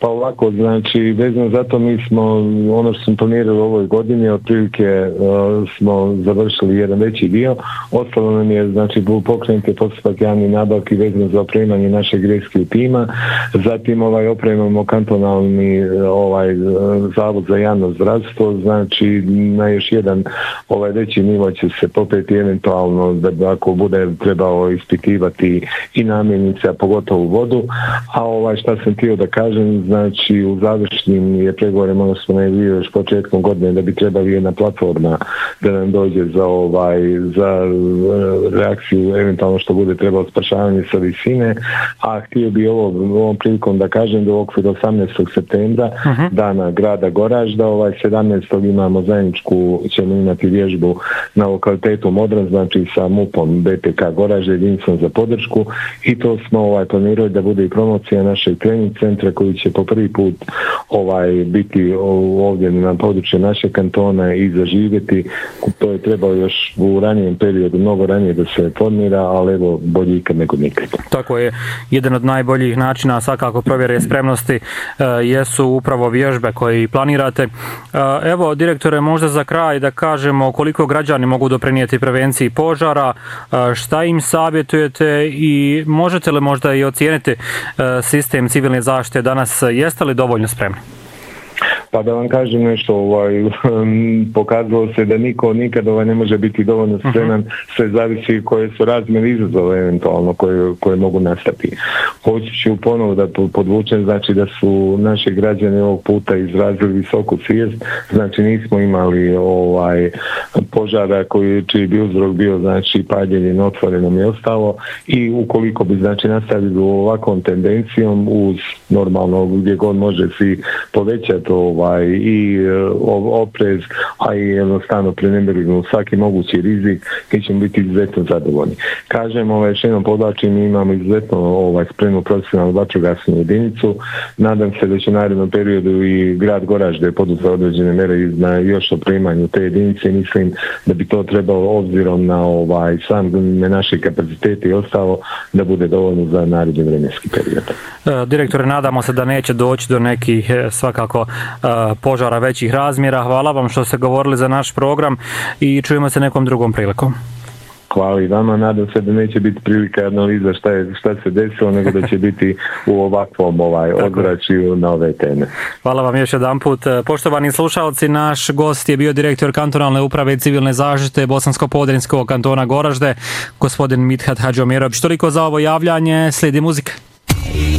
Pa ovako, znači, vezano zato mi smo, ono što smo planirali u ovoj godini, otprilike smo završili jedan veći dio. Ostalo nam je, znači, pokrenuti postupak javnih nabavki vezano za opremanje našeg grijskog tima. Zatim opremamo kantonalni zavod za javno zdravstvo, znači na još jedan veći nivo će se popeti eventualno da ako bude trebao ispitivati i namirnice, a pogotovo vodu. A šta sam htio da kažem, znači u završnim je pregovorima, ono smo najavili još početkom godine da bi trebali jedna platforma da nam dođe za reakciju eventualno što bude trebalo spašavanje sa visine, a htio bi ovom prilikom da kažem da u okviru 18. septembra dana grada Goražda, 17. imamo zajedničku, ćemo imati vježbu na lokalitetu Modran, znači sa MUP-om BPK Goražde, jedinicom za podršku, i to smo planirali da bude i promocija našeg trening centra koji će po prvi put biti ovdje na području našeg kantona i zaživjeti. To je trebalo još u ranijem periodu, mnogo ranije da se formira, ali evo bolje ikad nego nikad. Tako je, jedan od najboljih načina svakako provjere spremnosti jesu upravo vježbe koje planirate. Evo, direktore, možda za kraj da kažemo koliko građani mogu doprinijeti prevenciji požara, šta im savjetujete i možete li možda i ocijeniti sistem civilne zaštite danas, jeste li dovoljno spremni? Pa da vam kažem nešto, pokazalo se da niko nikad ne može biti dovoljno spreman, sve zavisi koje su razmjere izazove eventualno koje mogu nastati. Hoću ću ponovo da podvučem, znači da su naši građani ovog puta izrazili visoku svijest, znači nismo imali požara čiji bi uzrok bio, znači paljenje na otvorenom je ostalo, i ukoliko bi znači nastavili ovakvom tendencijom uz normalno gdje god može si povećati i oprez, a i jednostavno prenemerimo svaki mogući rizik, mi ćemo biti izuzetno zadovoljni. Kažem, još jednom podlačim, mi imamo izuzetno spremnu profesionalnu vatrogasnu jedinicu. Nadam se da će u narednom periodu i grad Goražde poduzeti određene mere na još opremanju te jedinice, i mislim da bi to trebalo obzirom na naše kapacitete i ostalo da bude dovoljno za naredni vremenski period. Direktore, nadamo se da neće doći do nekih svakako požara većih razmjera. Hvala vam što ste govorili za naš program i čujemo se nekom drugom prilikom. Hvala i vama, nadam se da neće biti prilika analiza šta se desilo, nego da će biti u ovakvom odvraćaju na ove teme. Hvala vam još jedan put. Poštovani slušalci, naš gost je bio direktor kantonalne uprave civilne zaštite Bosansko-Podrinjskog kantona Goražde, gospodin Mithat Hadžiomirović. Toliko za ovo javljanje, slijedi muzika.